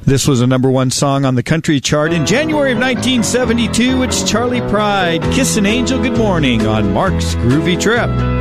This was a number one song on the country chart in January of 1972. It's Charlie Pride, Kiss an Angel Good Morning on Mark's Groovy Trip.